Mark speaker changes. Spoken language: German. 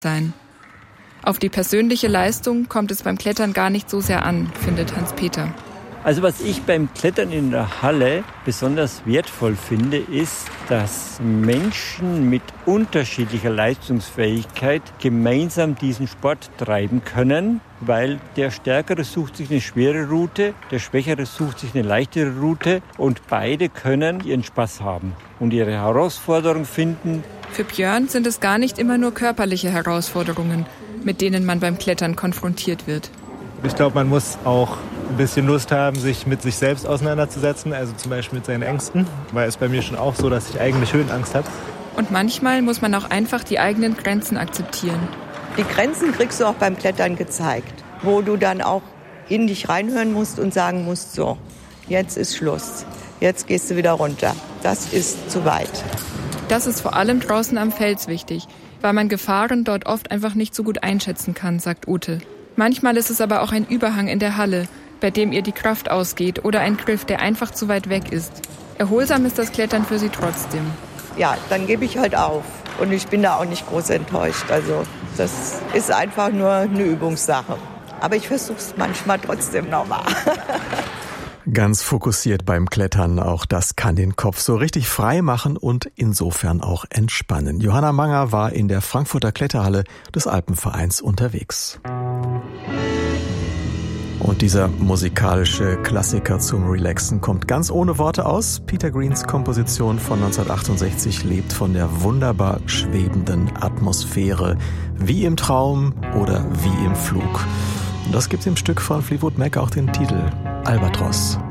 Speaker 1: sein. Auf die persönliche Leistung kommt es beim Klettern gar nicht so sehr an, findet Hans-Peter.
Speaker 2: Also was ich beim Klettern in der Halle besonders wertvoll finde, ist, dass Menschen mit unterschiedlicher Leistungsfähigkeit gemeinsam diesen Sport treiben können, weil der Stärkere sucht sich eine schwere Route, der Schwächere sucht sich eine leichtere Route und beide können ihren Spaß haben und ihre Herausforderung finden.
Speaker 1: Für Björn sind es gar nicht immer nur körperliche Herausforderungen, mit denen man beim Klettern konfrontiert wird.
Speaker 3: Ich glaube, man muss auch ein bisschen Lust haben, sich mit sich selbst auseinanderzusetzen, also zum Beispiel mit seinen Ängsten, weil es bei mir schon auch so, dass ich eigentlich Höhenangst habe.
Speaker 1: Und manchmal muss man auch einfach die eigenen Grenzen akzeptieren.
Speaker 4: Die Grenzen kriegst du auch beim Klettern gezeigt, wo du dann auch in dich reinhören musst und sagen musst, so, jetzt ist Schluss, jetzt gehst du wieder runter, das ist zu weit.
Speaker 1: Das ist vor allem draußen am Fels wichtig, weil man Gefahren dort oft einfach nicht so gut einschätzen kann, sagt Ute. Manchmal ist es aber auch ein Überhang in der Halle, bei dem ihr die Kraft ausgeht oder ein Griff, der einfach zu weit weg ist. Erholsam ist das Klettern für sie trotzdem.
Speaker 4: Ja, dann gebe ich halt auf und ich bin da auch nicht groß enttäuscht. Also das ist einfach nur eine Übungssache. Aber ich versuche es manchmal trotzdem nochmal.
Speaker 5: Ganz fokussiert beim Klettern, auch das kann den Kopf so richtig frei machen und insofern auch entspannen. Johanna Manger war in der Frankfurter Kletterhalle des Alpenvereins unterwegs. Und dieser musikalische Klassiker zum Relaxen kommt ganz ohne Worte aus. Peter Greens Komposition von 1968 lebt von der wunderbar schwebenden Atmosphäre, wie im Traum oder wie im Flug. Und das gibt im Stück von Fleetwood Mac auch den Titel Albatros.